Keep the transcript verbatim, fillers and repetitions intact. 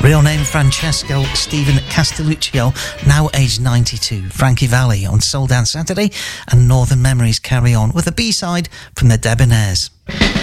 Real name Francesco Stephen Castelluccio, now aged ninety-two. Frankie Valli on Soul Dance Saturday, and Northern Memories carry on with a B-side from the Debonaires.